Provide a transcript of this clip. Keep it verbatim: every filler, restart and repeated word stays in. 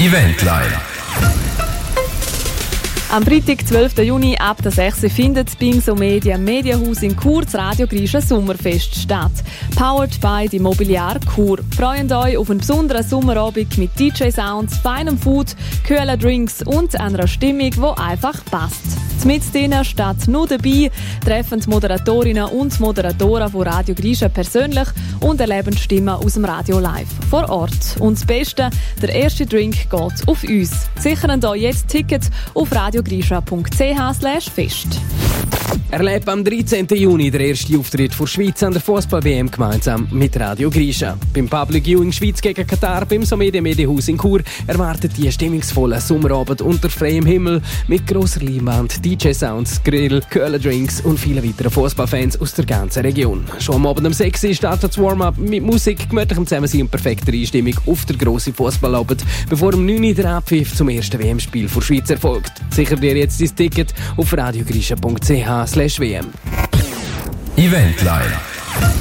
Eventline. Am Freitag, zwölften Juni ab der sechs Uhr findet beim So Media Medienhaus in Chur das Radio Grischa Sommerfest statt. Powered by die Immobiliar Chur. Freut euch auf einen besonderen Sommerabend mit D J-Sounds, feinem Food, kühlen Drinks und einer Stimmung, die einfach passt. Mit denen statt nur dabei treffen die Moderatorinnen und Moderatoren von Radio Grischa persönlich und erleben Stimmen aus dem Radio live vor Ort. Und das Beste, der erste Drink geht auf uns. Sichern euch jetzt Tickets auf radiogrischa punkt c h slash fest. Erlebt am dreizehnten Juni der erste Auftritt der Schweiz an der Fußball-W M gemeinsam mit Radio Grischa. Beim Public Viewing Schweiz gegen Katar beim So Media Medienhaus in Chur erwartet die stimmungsvolle Sommerabend unter freiem Himmel mit grosser Leinwand, D J-Sounds, Grill, kühlen Drinks und vielen weiteren Fußballfans aus der ganzen Region. Schon am Abend um sechs Uhr startet das Warm-up mit Musik, gemütlichem Zusammensein und perfekter Einstimmung auf der grossen Fußballabend, bevor um neun Uhr der Abpfiff zum ersten W M-Spiel der Schweiz erfolgt. Sicher dir jetzt dein Ticket auf radiogrischa punkt c h slash w m. Eventline.